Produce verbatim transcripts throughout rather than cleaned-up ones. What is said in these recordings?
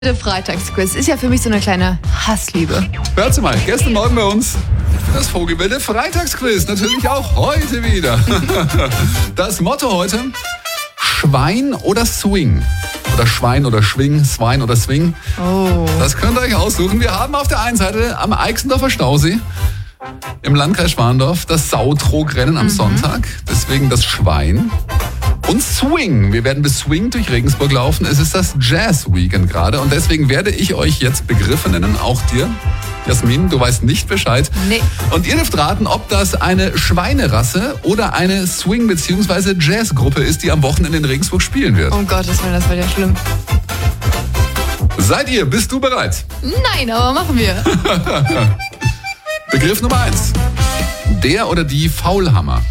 Der Freitagsquiz ist ja für mich so eine kleine Hassliebe. Hört mal, gestern Morgen bei uns das Vogelwilde Freitagsquiz. Natürlich auch heute wieder. Das Motto heute: Schwein oder Swing. Oder Schwein oder Schwing, Swine oder Swing. Oh. Das könnt ihr euch aussuchen. Wir haben auf der einen Seite am Eichsendorfer Stausee im Landkreis Schwandorf das Sautrogrennen am mhm. Sonntag. Deswegen das Schwein. Und Swing. Wir werden beswingt durch Regensburg laufen. Es ist das Jazz-Weekend gerade. Und deswegen werde ich euch jetzt Begriffe nennen, auch dir. Jasmin, du weißt nicht Bescheid. Nee. Und ihr dürft raten, ob das eine Schweinerasse oder eine Swing- bzw. Jazzgruppe ist, die am Wochenende in Regensburg spielen wird. Oh Gottes Willen, das wird ja schlimm. Seid ihr? Bist du bereit? Nein, aber machen wir. Begriff Nummer eins. Der oder die Faulhammer.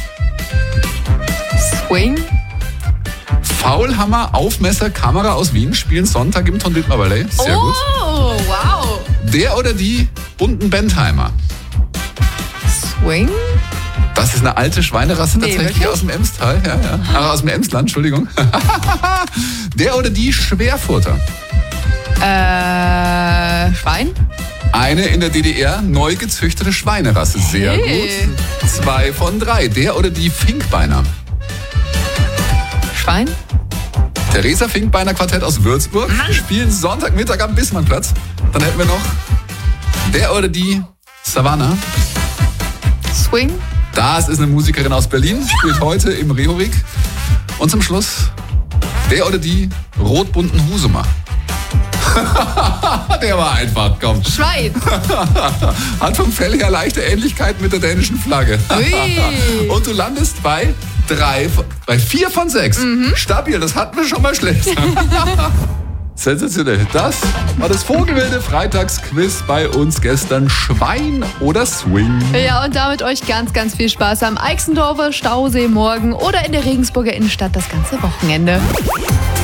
Swing. Faulhammer, Aufmesser, Kamera aus Wien spielen Sonntag im Ton-Dittmar Ballet. Sehr oh, gut. Oh, wow. Der oder die bunten Bentheimer. Swing. Das ist eine alte Schweinerasse, Nee, tatsächlich wirklich? aus dem Emstal. Ja, ja. Ah, aus dem Emsland, Entschuldigung. Der oder die Schwerfurter. Äh, Schwein. Eine in der D D R neu gezüchtete Schweinerasse. Sehr Hey. gut. Zwei von drei. Der oder die Finkbeiner. Schwein. Theresa Finkbeiner Quartett aus Würzburg spielen Sonntagmittag am Bismarckplatz. Dann hätten wir noch der oder die Savannah. Swing. Das ist eine Musikerin aus Berlin, spielt heute im Rehorik. Und zum Schluss der oder die rot-bunten Husumer. Der war einfach, komm. Schwein. Hat vom Fell her leichte Ähnlichkeit mit der dänischen Flagge. Ui. Und du landest bei drei, bei vier von sechs. Mhm. Stabil, das hatten wir schon mal schlecht. Sensationell. Das war das Vogelwilde Freitagsquiz bei uns gestern. Schwein oder Swing? Ja, und damit euch ganz, ganz viel Spaß am Eichsendorfer Stausee morgen oder in der Regensburger Innenstadt das ganze Wochenende.